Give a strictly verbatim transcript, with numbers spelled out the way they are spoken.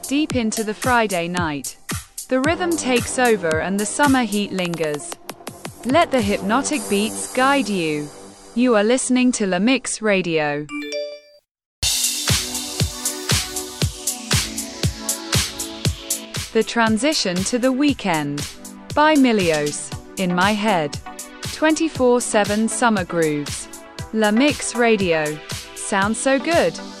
deep into the Friday night. The rhythm takes over and the summer heat lingers. Let the hypnotic beats guide you. You are listening to La Mix Radio. The Transition to the Weekend by Milios. In my head. twenty-four seven Summer Grooves. La Mix Radio. Sounds so good.